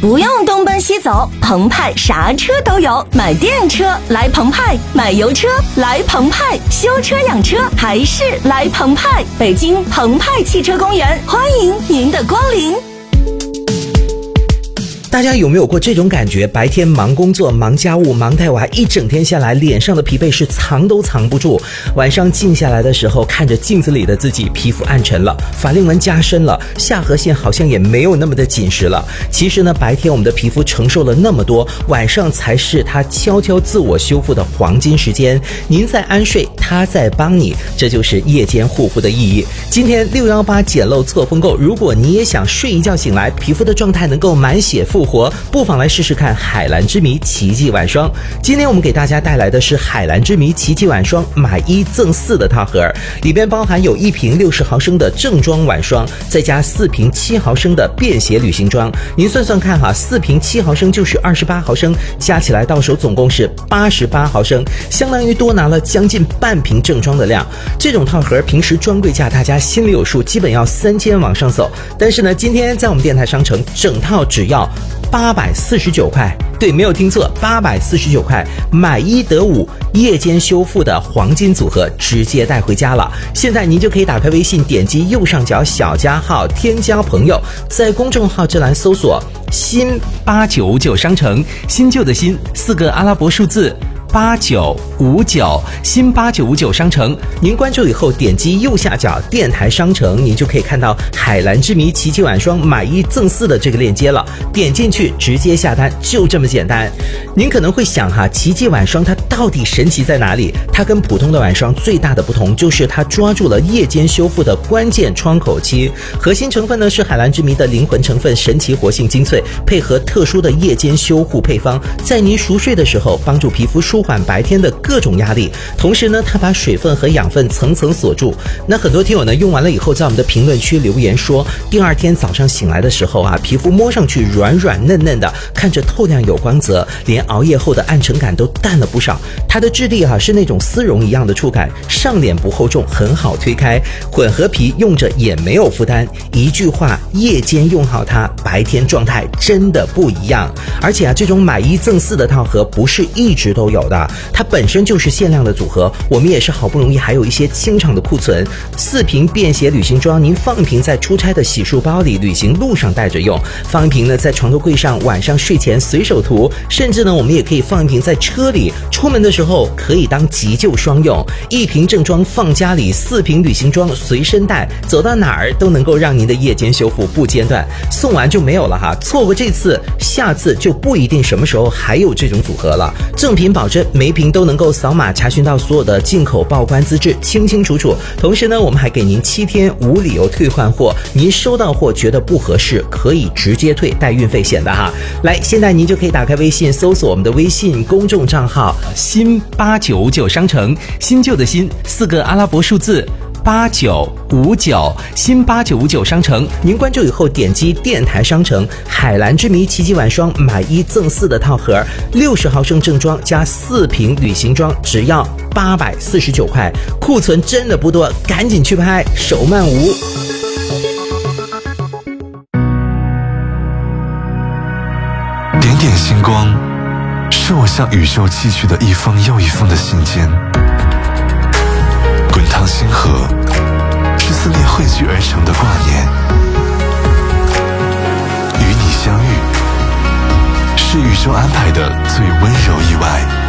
不用东奔西走，澎湃啥车都有。买电车来澎湃，买油车来澎湃，修车养车还是来澎湃。北京澎湃汽车公园，欢迎您的光临。 大家有没有过这种感觉？白天忙工作、忙家务、忙带娃，一整天下来，脸上的疲惫是藏都藏不住。晚上静下来的时候，看着镜子里的自己，皮肤暗沉了，法令纹加深了，下颌线好像也没有那么的紧实了。其实呢，白天我们的皮肤承受了那么多，晚上才是它悄悄自我修复的黄金时间。您在安睡，它在帮你，这就是夜间护肤的意义。今天618捡漏错峰购，如果你也想睡一觉醒来，皮肤的状态能够满血复活，不妨来试试看海蓝之谜奇迹晚霜。今天我们给大家带来的是海蓝之谜奇迹晚霜买1赠4的套盒，里边包含有1瓶60毫升的正装晚霜，再加4瓶7毫升的便携旅行装。您算算看哈，4瓶7毫升就是28毫升，加起来到手总共是88毫升，相当于多拿了将近半瓶正装的量。这种套盒平时专柜价大家心里有数，基本要3000往上走，但是呢，今天在我们电台商城整套只要849块，对，没有听错，849块，买1得5，夜间修复的黄金组合直接带回家了。现在您就可以打开微信，点击右上角小加号，添加朋友，在公众号这栏搜索新8959商城，新旧的新4个阿拉伯数字8959，新8959商城。您关注以后，点击右下角电台商城，您就可以看到海蓝之谜奇迹晚霜买1赠4的这个链接了。点进去直接下单，就这么简单。您可能会想哈，奇迹晚霜它到底神奇在哪里？它跟普通的晚霜最大的不同就是它抓住了夜间修复的关键窗口期。核心成分呢是海蓝之谜的灵魂成分神奇活性精粹，配合特殊的夜间修护配方，在您熟睡的时候帮助皮肤舒缓白天的各种压力，同时呢，它把水分和养分层层锁住。那很多听友呢用完了以后，在我们的评论区留言说，第二天早上醒来的时候啊，皮肤摸上去软软嫩嫩的，看着透亮有光泽，连熬夜后的暗沉感都淡了不少。它的质地是那种丝绒一样的触感，上脸不厚重，很好推开，混合皮用着也没有负担。一句话，夜间用好它，白天状态真的不一样。而且这种买1赠4的套盒不是一直都有的，它本身就是限量的组合，我们也是好不容易还有一些清场的库存。4瓶便携旅行装，您放一瓶在出差的洗漱包里，旅行路上带着用；放一瓶呢在床头柜上，晚上睡前随手涂；甚至呢我们也可以放一瓶在车里，出门的时候可以当急救双用。1瓶正装放家里，4瓶旅行装随身带，走到哪儿都能够让您的夜间修复不间断。送完就没有了哈，错过这次，下次就不一定什么时候还有这种组合了。正品保证，每瓶都能够扫码查询到所有的进口报关资质，清清楚楚。同时呢，我们还给您7天无理由退换货，您收到货觉得不合适，可以直接退，带运费险的哈。来，现在您就可以打开微信，搜索我们的微信公众账号新899商城，新旧的新4个阿拉伯数字8959，新8959商城。您关注以后，点击电台商城海蓝之谜奇迹晚霜买1赠4的套盒，60毫升正装加4瓶旅行装，只要849块，库存真的不多，赶紧去拍，手慢无。 点点星光，是我向宇宙寄去的一封又一封的信件。滚烫星河，是思念汇聚而成的挂念。与你相遇，是宇宙安排的最温柔意外。